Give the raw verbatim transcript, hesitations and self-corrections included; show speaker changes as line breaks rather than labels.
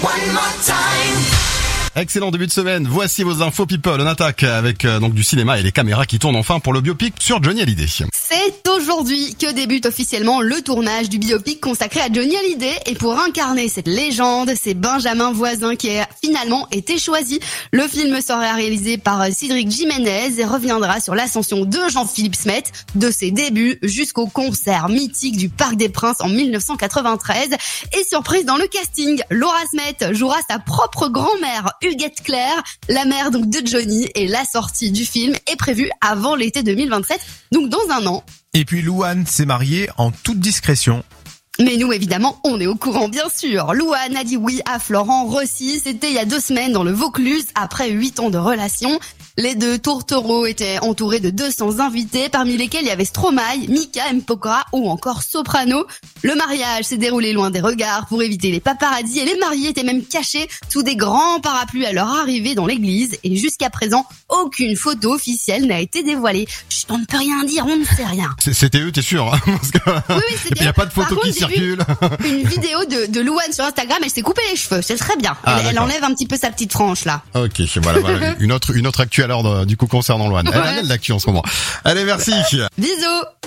One more time.
Excellent début de semaine, voici vos infos people. On attaque avec euh, donc du cinéma et les caméras qui tournent enfin pour le biopic sur Johnny Hallyday.
C'est aujourd'hui que débute officiellement le tournage du biopic consacré à Johnny Hallyday. Et pour incarner cette légende, c'est Benjamin Voisin qui a finalement été choisi. Le film sera réalisé par Cédric Jiménez et reviendra sur l'ascension de Jean-Philippe Smet, de ses débuts jusqu'au concert mythique du Parc des Princes en dix-neuf cent quatre-vingt-treize. Et surprise dans le casting, Laura Smet jouera sa propre grand-mère, Huguette Claire, la mère donc de Johnny, et la sortie du film est prévue avant l'été deux mille vingt-sept, donc dans un an.
Et puis Louane s'est mariée en toute discrétion.
Mais nous, évidemment, on est au courant, bien sûr. Louane a dit oui à Florent Rossi. C'était il y a deux semaines dans le Vaucluse, après huit ans de relation. Les deux tourtereaux étaient entourés de deux cents invités, parmi lesquels il y avait Stromae, Mika, M. Pokora ou encore Soprano. Le mariage s'est déroulé loin des regards pour éviter les paparazzis et les mariés étaient même cachés sous des grands parapluies à leur arrivée dans l'église. Et jusqu'à présent, aucune photo officielle n'a été dévoilée. Chut, on ne peut rien dire, on ne sait rien.
C'était eux, t'es sûr, hein? Parce que...
Oui, oui, c'était
il n'y a pas de photos qui circulent.
Une vidéo de, de Louane sur Instagram, elle s'est coupée les cheveux, c'est très bien.
Ah,
elle, elle enlève un petit peu sa petite frange là.
Ok, voilà, voilà. une autre, une autre actu alors du coup concernant Louane. Elle a de l'actu en ce moment. Allez, merci.
Bisous.